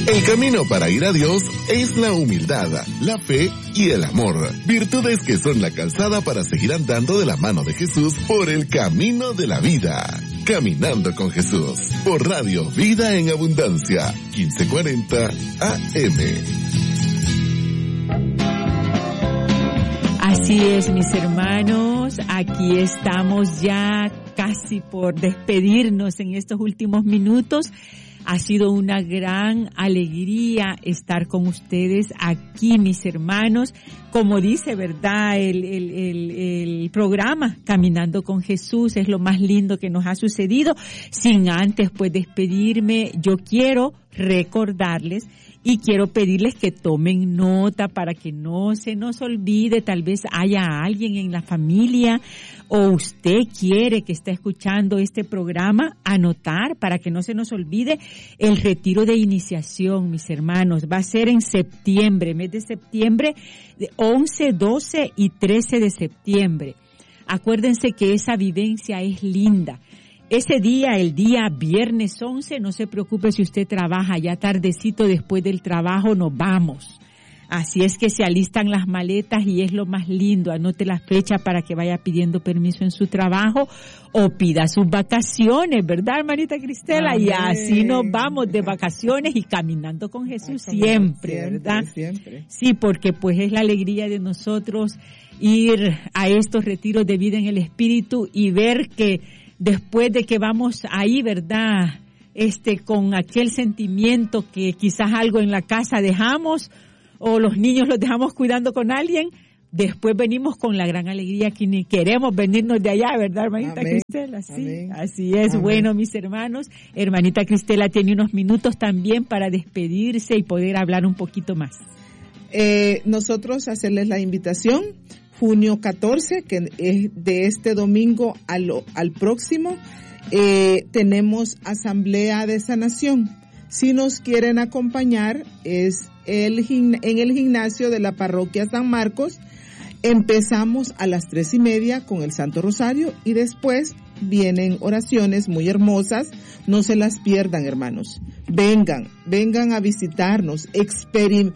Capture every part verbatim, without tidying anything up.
El camino para ir a Dios es la humildad, la fe y el amor. Virtudes que son la calzada para seguir andando de la mano de Jesús por el camino de la vida. Caminando con Jesús. Por Radio Vida en Abundancia. quince cuarenta A M. Así es, mis hermanos. Aquí estamos ya casi por despedirnos en estos últimos minutos. Ha sido una gran alegría estar con ustedes aquí, mis hermanos. Como dice, ¿verdad? El, el, el, el programa Caminando con Jesús es lo más lindo que nos ha sucedido. Sin antes, pues, despedirme, yo quiero recordarles y quiero pedirles que tomen nota para que no se nos olvide. Tal vez haya alguien en la familia o usted quiere que está escuchando este programa, anotar para que no se nos olvide el retiro de iniciación, mis hermanos. Va a ser en septiembre, mes de septiembre, once, doce y trece de septiembre. Acuérdense que esa vivencia es linda. Ese día, el día viernes once, no se preocupe si usted trabaja, ya tardecito después del trabajo nos vamos. Así es que se alistan las maletas y es lo más lindo. Anote la fecha para que vaya pidiendo permiso en su trabajo o pida sus vacaciones, ¿verdad, hermanita Cristela? Amén. Y así nos vamos de vacaciones y caminando con Jesús siempre, siempre, ¿verdad? Siempre. Sí, porque pues es la alegría de nosotros ir a estos retiros de vida en el Espíritu y ver que después de que vamos ahí, ¿verdad? Este, con aquel sentimiento que quizás algo en la casa dejamos o los niños los dejamos cuidando con alguien, después venimos con la gran alegría que ni queremos venirnos de allá, ¿verdad, hermanita Amén. Cristela? Sí, Amén. Así es. Amén. Bueno, mis hermanos, hermanita Cristela tiene unos minutos también para despedirse y poder hablar un poquito más. Eh, nosotros hacerles la invitación, junio catorce, que es de este domingo al, al próximo, eh, tenemos asamblea de sanación. Si nos quieren acompañar, es el, en el gimnasio de la parroquia San Marcos. Empezamos a las tres y media con el Santo Rosario y después vienen oraciones muy hermosas. No se las pierdan, hermanos. Vengan, vengan a visitarnos, experimenten.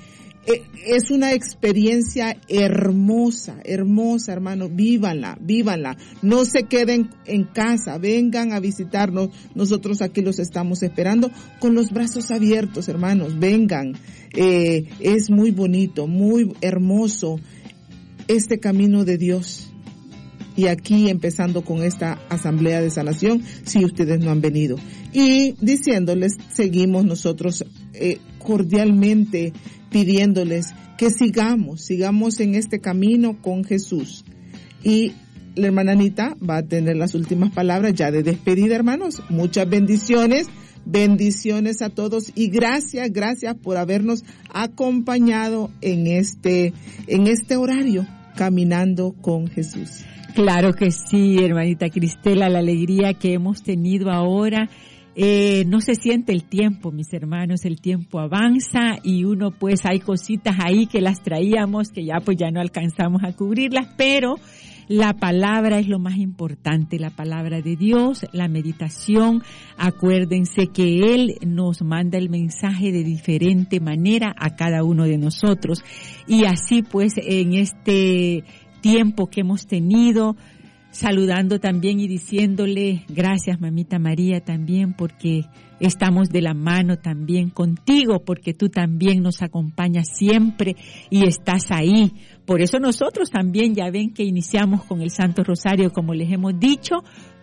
Es una experiencia hermosa, hermosa, hermano. Vívanla, vívanla. No se queden en casa, vengan a visitarnos. Nosotros aquí los estamos esperando con los brazos abiertos, hermanos. Vengan. Eh, es muy bonito, muy hermoso este camino de Dios. Y aquí empezando con esta asamblea de sanación, si ustedes no han venido. Y diciéndoles, seguimos nosotros eh, cordialmente pidiéndoles que sigamos, sigamos en este camino con Jesús. Y la hermana Anita va a tener las últimas palabras ya de despedida, hermanos. Muchas bendiciones, bendiciones a todos y gracias, gracias por habernos acompañado en este, en este horario, Caminando con Jesús. Claro que sí, hermanita Cristela, la alegría que hemos tenido ahora. Eh, no se siente el tiempo, mis hermanos, el tiempo avanza y uno pues hay cositas ahí que las traíamos que ya pues ya no alcanzamos a cubrirlas, pero la palabra es lo más importante, la palabra de Dios, la meditación. Acuérdense que Él nos manda el mensaje de diferente manera a cada uno de nosotros y así pues en este tiempo que hemos tenido, saludando también y diciéndole gracias, mamita María, también porque estamos de la mano también contigo, porque tú también nos acompañas siempre y estás ahí. Por eso nosotros también ya ven que iniciamos con el Santo Rosario, como les hemos dicho,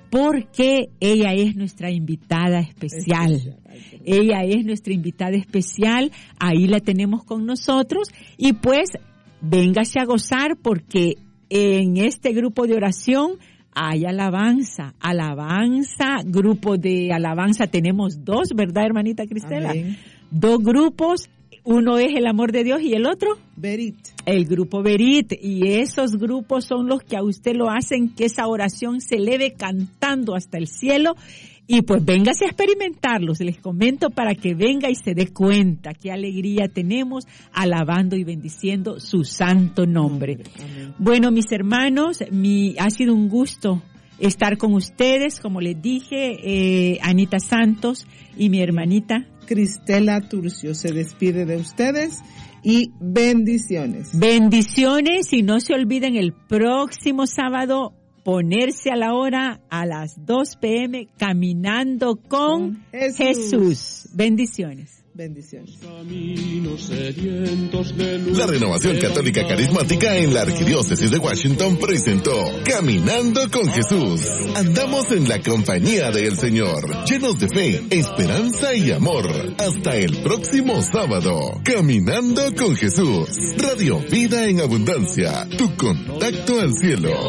porque ella es nuestra invitada especial. Ella es nuestra invitada especial, ahí la tenemos con nosotros y pues véngase a gozar porque en este grupo de oración hay alabanza, alabanza, grupo de alabanza, tenemos dos, ¿verdad, hermanita Cristela? Amén. Dos grupos, uno es el amor de Dios y el otro, Berit. El grupo Berit, y esos grupos son los que a usted lo hacen que esa oración se eleve cantando hasta el cielo. Y pues véngase a experimentarlos, les comento para que venga y se dé cuenta qué alegría tenemos alabando y bendiciendo su santo nombre. Amén. Bueno, mis hermanos, mi, ha sido un gusto estar con ustedes, como les dije, eh, Anita Santos y mi hermanita Cristela Turcio se despide de ustedes y bendiciones. Bendiciones y no se olviden el próximo sábado ponerse a la hora a las dos pe eme caminando con, con Jesús. Jesús. Bendiciones. Bendiciones. La Renovación Católica Carismática en la Arquidiócesis de Washington presentó Caminando con Jesús. Andamos en la compañía del Señor, llenos de fe, esperanza y amor. Hasta el próximo sábado. Caminando con Jesús. Radio Vida en Abundancia. Tu contacto al cielo.